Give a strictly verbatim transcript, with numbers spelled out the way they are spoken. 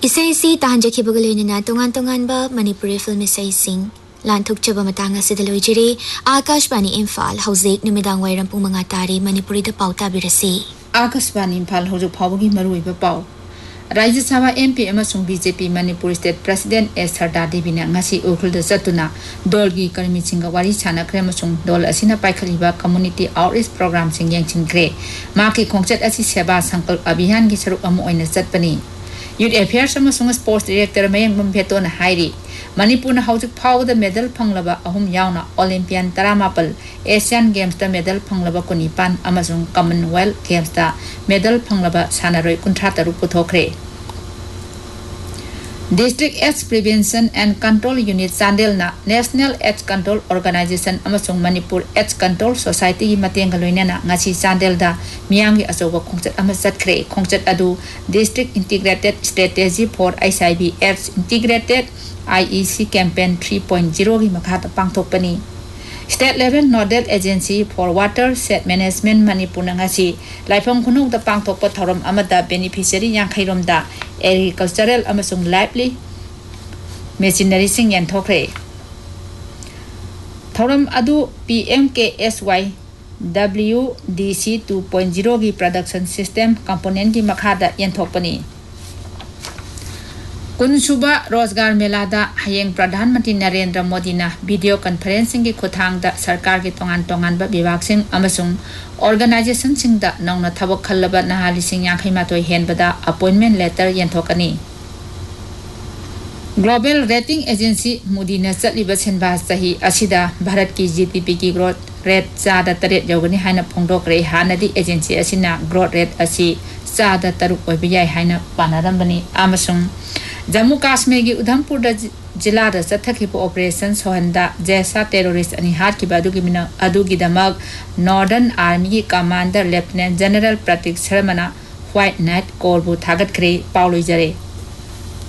इसे ताहंजखिबगलोइनना तोंगान तोंगानबा मणिपुरी फिल्म इसेसिंग लांथुकचबा मतंग असिदा लोइजरे आकाशवाणी इम्फाल हौजेक नुमिदांग वाइरम पुंग मंगा तारी मणिपुरीदा पाउ ताबिरसे आकाशवाणी इम्फाल हौजु फावगी मरुइबा पाउ राज्य सभा MP अमसुंग BJP Manipur state president S सरदार देवीना ngasi उखुलदा चतुना दोलगी कर्मीसिंगा वारी सानाख्रे अमसुंग दोल असिना पाइखलिबा कम्युनिटी आउटरीच प्रोग्राम सिंग यंगचिनख्रे माकी खोंगचत असि सेवा संकल्प अभियान की सरुक अमु ओइना चतपनी youth affairs अमसुंग sports director मयंगबम भेटोना हाइरी Manipur हौजिक फाउदा medal फंगलबा अहुम यावना Olympian तरामापल Asian games दा मेडल फंगलबा कुनिपान अमसुंग कॉमनवेल्थ गेम्स दा medal फंगलबा सानारोय कुंथ्रा तरुक पुथोखरे district ads prevention and control unit चांदेलना national AIDS control organisation अमसुंग Manipur AIDS control society की मतेंगा लोइनाना ngasi चांदेलदा मियांगी अचौबा खोंचत अमा चतख्रे खोंचत अदु district integrated strategy for HIV AIDS integrated I E C campaign three point zero की मखाता पांगथोकपनी state level nodal agency for water set management Manipur ngasi लाइफम खुनुक दा पांगथोकप थौरम अमदा beneficiary यांखैरोमदा agricultural अमसुंग lively machinery सिंग यंथोखरे थौरम अदु P M K S Y W D C two point zero की production system component की मखादा यंथोकपनी कुनसुबा रोजगार मेलादा हयेंग प्रधानमंत्री नरेंद्र मोदी ना video conferencing की खुथांगदा सरकार के तोंगान तोंगान बा विभाग सिंग अमसुंग ऑर्गेनाइजेशन सिंग दा नौना थबक खल्लबा नहाली सिंग यांखै मातोय हेनबदा appointment letter यंथोकनी global rating agency Moody ना चलिबा सेनबा सही असिदा भारत की जीडीपी की ग्रोथ रेट चादा तरेट यौगनी हाइना फोंदोकरे हानदी एजेंसी असिना ग्रोथ रेट असि चादा तरुक ओइबा याय हाइना पानारंबनी अमसुंग जम्मू काश्मीर की उधमपुर जिला चथखिब ऑपरेशन सोहंदा जैसा टेरोरिस्ट अनि हाटखिबा अदुगी मिना अदुगी दमक नॉर्दर्न आर्मी की कमांडर लेफ्टिनेंट जनरल प्रतीक शर्मा व्हाइट नाइट कोर बु थागतख्रे पाउलोइजरे